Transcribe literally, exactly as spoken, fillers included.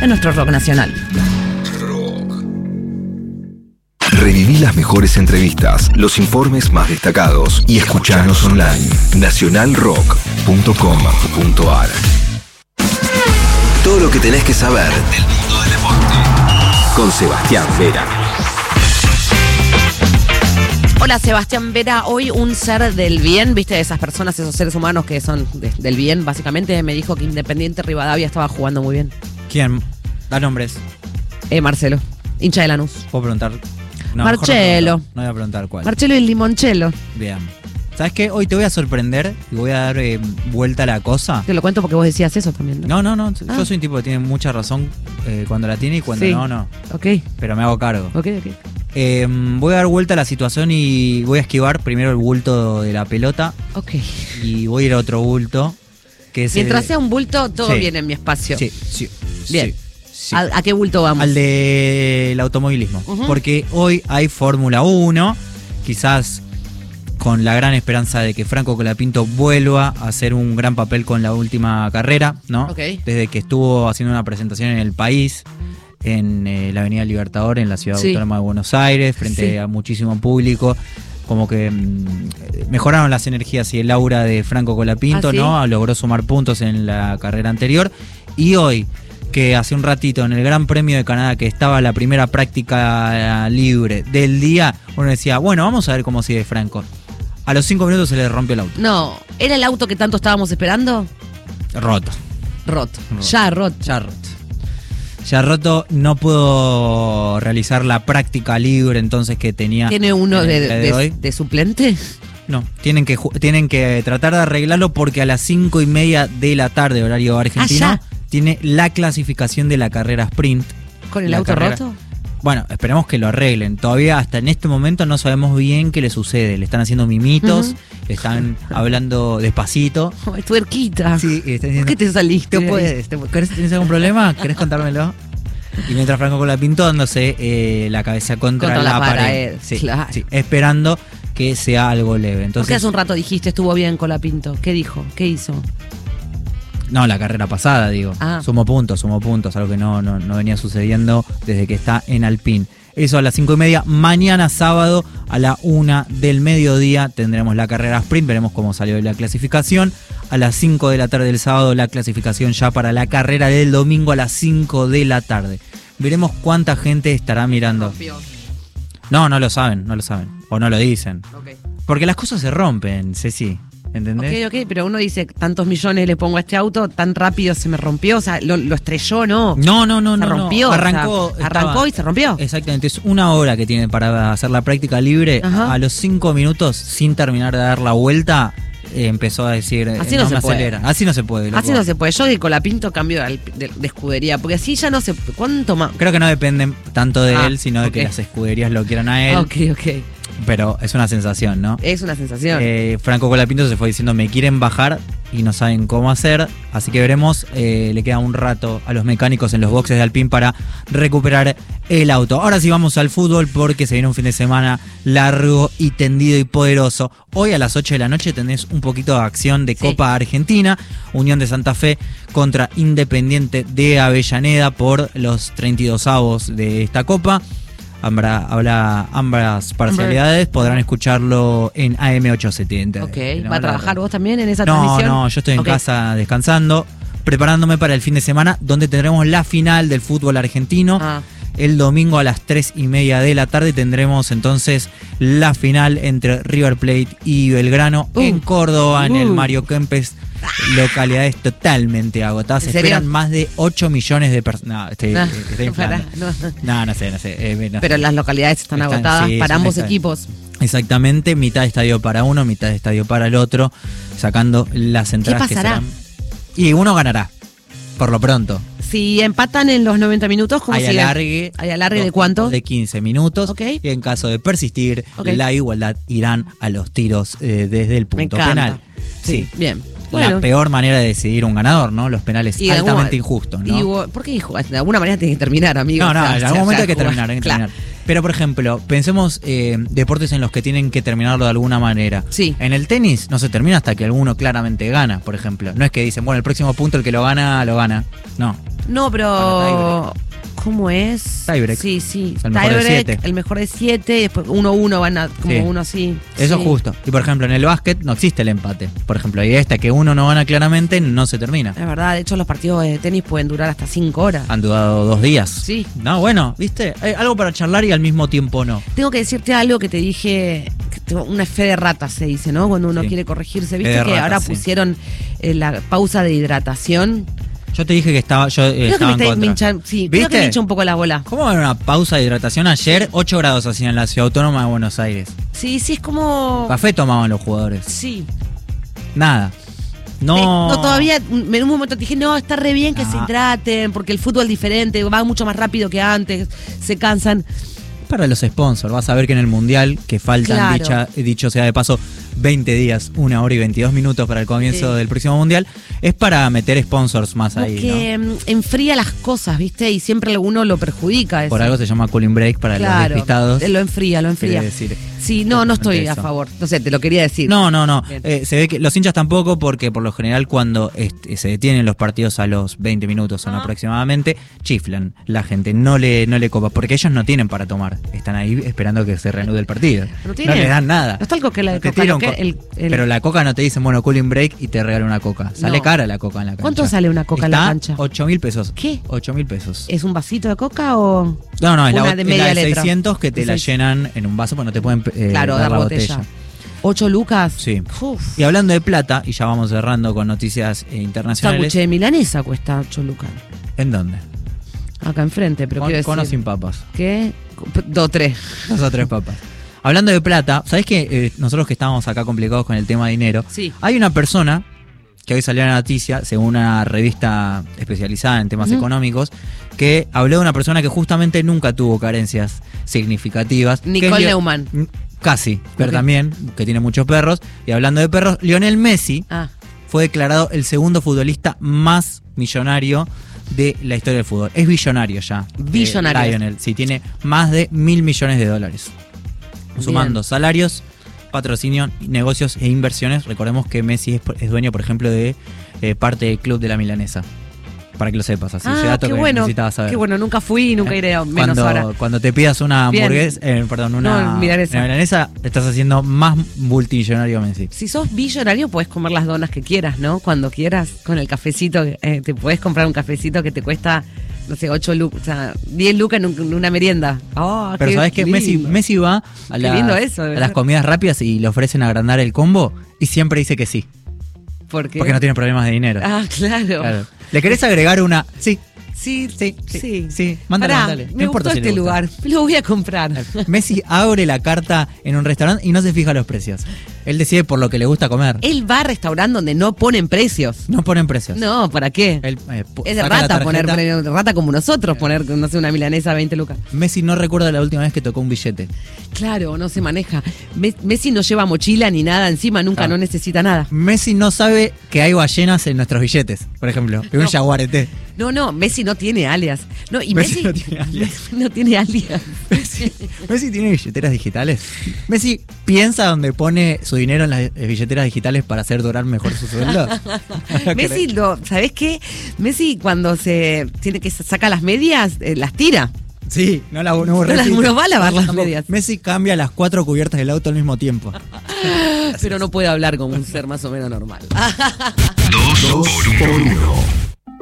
en nuestro rock nacional. Reviví las mejores entrevistas, los informes más destacados y escuchanos online. nacional rock punto com punto a r. Todo lo que tenés que saber del mundo del deporte. Con Sebastián Vera. Hola Sebastián Vera, hoy un ser del bien, viste, de esas personas, esos seres humanos que son de, del bien, básicamente me dijo que Independiente Rivadavia estaba jugando muy bien. ¿Quién? Da nombres. Eh, Marcelo, hincha de Lanús. ¿Puedo preguntar? No, Marcelo. No, no voy a preguntar cuál. Marcelo y Limoncello. Bien. ¿Sabes qué? Hoy te voy a sorprender y voy a dar eh, vuelta a la cosa. Te lo cuento porque vos decías eso también, ¿no? No, no, no. Ah. Yo soy un tipo que tiene mucha razón eh, cuando la tiene y cuando sí. no, no. Ok. Pero me hago cargo. Ok, ok. Eh, voy a dar vuelta a la situación y voy a esquivar primero el bulto de la pelota. Ok. Y voy a ir a otro bulto. Que es Mientras el... sea un bulto, todo sí. viene en mi espacio. Sí, sí. Bien. Sí, sí. ¿A, ¿A qué bulto vamos? Al del automovilismo. Uh-huh. Porque hoy hay Fórmula uno. Quizás con la gran esperanza de que Franco Colapinto vuelva a hacer un gran papel con la última carrera, ¿no? Ok. Desde que estuvo haciendo una presentación en el país, en eh, la Avenida Libertador, en la Ciudad Sí. Autónoma de Buenos Aires, frente Sí. a muchísimo público. Como que mmm, mejoraron las energías y el aura de Franco Colapinto, ¿Ah, sí? ¿no? Logró sumar puntos en la carrera anterior. Y hoy, que hace un ratito en el Gran Premio de Canadá, que estaba la primera práctica libre del día, uno decía, bueno, vamos a ver cómo sigue Franco. A los cinco minutos se le rompió el auto. No, ¿era el auto que tanto estábamos esperando? Roto. Roto. Roto. Ya roto. Ya roto. Ya roto, no pudo realizar la práctica libre entonces que tenía. ¿Tiene uno en de, el día de, hoy. de suplente? No, tienen que, ju- tienen que tratar de arreglarlo porque a las cinco y media de la tarde, horario argentino, Ah, tiene la clasificación de la carrera sprint. ¿Con el La auto carrera- roto? Bueno, esperemos que lo arreglen. Todavía hasta en este momento no sabemos bien qué le sucede. Le están haciendo mimitos, Ujú. le están hablando despacito. Ay, tuerquita. Sí, y están ¿Por diciendo, qué te saliste? ¿Te puedes? ¿Te- ¿querés- ¿Tienes algún problema? ¿Querés contármelo? Y mientras Franco Colapinto dándose eh, la cabeza contra, Contra la la, pared. pared, Sí, claro. sí, esperando que sea algo leve. Porque Entonces, hace un rato dijiste estuvo bien Colapinto. ¿Qué dijo? ¿Qué hizo? no, la carrera pasada, digo. Ah. Sumó puntos, sumó puntos, algo que no, no, no venía sucediendo desde que está en Alpine. Eso a las cinco y media. Mañana sábado a la una del mediodía tendremos la carrera sprint. Veremos cómo salió la clasificación. A las cinco de la tarde del sábado la clasificación ya para la carrera del domingo a las cinco de la tarde. Veremos cuánta gente estará mirando. No, no lo saben, no lo saben. O no lo dicen. Ok. Porque las cosas se rompen, Ceci. ¿Entendés? Ok, ok, pero uno dice, tantos millones le pongo a este auto, tan rápido se me rompió, o sea, lo, lo estrelló, ¿no? No, no, no, se no. rompió. no. o sea, Arrancó. arrancó estaba- y se rompió. Exactamente, es una hora que tiene para hacer la práctica libre. Ajá. A los cinco minutos, sin terminar de dar la vuelta, eh, empezó a decir, eh, Así no se me puede. acelera. Así no se puede. loco. Así no se puede. Yo que Colapinto cambio de, de- de escudería, porque así ya no se... ¿Cuánto más? Creo que no depende tanto de Ah, él, sino de ok. que las escuderías lo quieran a él. Ok, ok. Pero es una sensación, ¿no? Es una sensación. Eh, Franco Colapinto se fue diciendo, me quieren bajar y no saben cómo hacer. Así que veremos. Eh, le queda un rato a los mecánicos en los boxes de Alpine para recuperar el auto. Ahora sí vamos al fútbol porque se viene un fin de semana largo y tendido y poderoso. Hoy a las ocho de la noche tenés un poquito de acción de Sí. Copa Argentina. Unión de Santa Fe contra Independiente de Avellaneda por los treinta y dos avos de esta Copa. Ambra, habla ambas parcialidades, podrán escucharlo en A M ochocientos setenta. ok. ¿No? ¿Va a trabajar vos también en esa No, transmisión? no, yo estoy en Ok. casa descansando, preparándome para el fin de semana, donde tendremos la final del fútbol argentino. Ah, El domingo a las tres y media de la tarde tendremos entonces la final entre River Plate y Belgrano Uh. en Córdoba, en el Uh. Mario Kempes. Localidades totalmente agotadas. ¿En Se serio? esperan más de ocho millones de personas. No, estoy, Ah, estoy inflando. pará, no. No, no sé, no sé. eh, no Pero sé. las localidades están, Están- agotadas sí, para son ambos esta- equipos. Exactamente, mitad de estadio para uno, mitad de estadio para el otro, sacando las entradas que pasará? serán. Y uno ganará, por lo pronto. Si empatan en los noventa minutos, ¿cómo Hay sigue? alargue. ¿Hay alargue de dos cuánto? tiempos De quince minutos. Ok. Y en caso de persistir, Ok. la igualdad irán a los tiros eh, desde el Me punto encanta. penal. Sí, Sí. bien. La Bueno. peor manera de decidir un ganador, ¿no? Los penales Y de altamente alguna- injustos, y ¿no? vos- ¿Por qué dijo? De alguna manera tiene que terminar, amigo. No, no, O sea, en o algún sea, momento hay que jugar- terminar, hay que Claro. terminar. Pero, por ejemplo, pensemos eh, deportes en los que tienen que terminarlo de alguna manera. Sí. En el tenis no se termina hasta que alguno claramente gana, por ejemplo. No es que dicen, bueno, el próximo punto el que lo gana, lo gana. No. No, pero... ¿Cómo es? Tiebreak. Sí, sí. El mejor de Tiebreak, siete. el mejor de siete, y después uno uno van a, como Sí. uno así. Eso Sí. es justo. Y por ejemplo, en el básquet no existe el empate. Por ejemplo, y esta que uno no gana claramente, no se termina. Es verdad, de hecho los partidos de tenis pueden durar hasta cinco horas. Han durado dos días. Sí. No, bueno, ¿viste? Hay algo para charlar y al mismo tiempo no. Tengo que decirte algo que te dije, que te- una fe de rata se dice, ¿no? Cuando uno Sí. quiere corregirse. Fe ¿Viste de que rata, ahora sí. pusieron eh, la pausa de hidratación? Yo te dije que estaba, yo eh, Creo que estaba me, en está, contra. me hinchan- sí, creo que ¿Viste? me hincha un poco la bola. ¿Cómo va a haber una pausa de hidratación? Ayer ocho grados hacían en la Ciudad Autónoma de Buenos Aires. Sí, sí, es como... Café tomaban los jugadores. Sí. Nada. No. Eh, no, todavía, en un momento te dije, no, está re bien que Ah. se hidraten, porque el fútbol es diferente, va mucho más rápido que antes, se cansan. Para los sponsors, vas a ver que en el Mundial, que faltan, Claro. dicha, dicho sea de paso, veinte días, una hora y veintidós minutos para el comienzo Sí. del próximo Mundial, es para meter sponsors más ahí, Porque ¿no? mm, enfría las cosas, ¿viste? Y siempre uno lo perjudica. Eso. Por algo se llama cooling break para los Claro, despistados. lo enfría, lo enfría. Quiere decir Sí, no, no estoy justamente a eso. favor. No sé, te lo quería decir. No, no, no. Bien. Eh, se ve que los hinchas tampoco, porque por lo general cuando este, se detienen los partidos a los veinte minutos son Ah. aproximadamente, chiflan la gente, no le, no le copa, porque ellos no tienen para tomar. Están ahí esperando que se reanude el partido. No tienen. le dan nada. No está el coquela de Te coca, tira lo un que- co- el- el- Pero la coca no te dicen, bueno, cooling break y te regalan una coca. Sale No. cara la coca en la cancha. ¿Cuánto sale una coca en la Está cancha? ocho mil pesos. ¿Qué? ocho mil pesos. ¿Es un vasito de coca o...? No, no, es la, una bot- de es media la de letra? seiscientos que te De la seis- llenan en un vaso, pues no te pueden eh, Claro, dar dar la botella. botella. ¿Ocho lucas? Sí. Uf. Y hablando de plata, y ya vamos cerrando con noticias eh, internacionales. Sándwich de milanesa cuesta ocho lucas. ¿En dónde? Acá enfrente, pero Con, quiero con o decir... sin papas. ¿Qué? Dos, tres. Dos o tres papas. Hablando de plata, ¿sabés que eh, nosotros que estábamos acá complicados con el tema de dinero? Sí. Hay una persona que hoy salió en la noticia, según una revista especializada en temas Ujú. económicos, que habló de una persona que justamente nunca tuvo carencias significativas. que Nicole es Leo- Neumann. Mm, Casi, pero Ok. también, que tiene muchos perros. Y hablando de perros, Lionel Messi Ah, fue declarado el segundo futbolista más millonario de la historia del fútbol. Es billonario ya. eh, Billonario. Lionel, sí, tiene más de mil millones de dólares. Sumando Bien. salarios, patrocinio, negocios e inversiones. Recordemos que Messi es, es dueño, por ejemplo, de eh, parte del club de la Milanesa. Para que lo sepas, así ese ah dato qué que bueno. necesitabas saber. Qué bueno, nunca fui y nunca Eh, iré, menos cuando, ahora. Cuando te pidas una Bien. hamburguesa, eh, perdón, una, No, milanesa. una milanesa, estás haciendo más multimillonario Messi. Si sos billonario, puedes comer las donas que quieras, ¿no? Cuando quieras, con el cafecito, eh, te puedes comprar un cafecito que te cuesta, no sé, ocho lucas, o sea, diez lucas en, un- en una merienda. Oh, Pero qué ¿sabés que Messi, lindo. Messi va a, Qué las- lindo eso, a debe las ser. comidas rápidas y le ofrecen agrandar el combo y siempre dice que sí, ¿Por qué? porque no tiene problemas de dinero. Ah, claro. Claro. ¿Le querés agregar una? Sí, Sí, sí, sí. sí, sí. Mándale, Pará, mándale. No me importa gustó si le este gusta. lugar. Lo voy a comprar. Messi abre la carta en un restaurante y no se fija los precios. Él decide por lo que le gusta comer. Él va a restaurante donde no ponen precios. No ponen precios. No, ¿para qué? Él, eh, pu- Es de saca la rata poner, tarjeta. poner- rata como nosotros, poner, no sé, una milanesa a veinte lucas. Messi no recuerda la última vez que tocó un billete. Claro, no se maneja. Me- Messi no lleva mochila ni nada encima, nunca, Claro. no necesita nada. Messi no sabe que hay ballenas en nuestros billetes, por ejemplo. En un No. jaguarete. No, no, Messi no tiene alias. No, y Messi Messi, no tiene alias. no tiene alias. Messi, Messi tiene billeteras digitales. Messi piensa dónde pone su dinero en las eh, billeteras digitales para hacer durar mejor su sueldo. Messi, lo, ¿sabés qué? Messi cuando se tiene que saca las medias, eh, las tira. Sí, no la no, No las- repite. no va a lavar las Tampoco. medias. Messi cambia las cuatro cubiertas del auto al mismo tiempo. Pero no puede hablar como un ser más o menos normal. Dos por uno.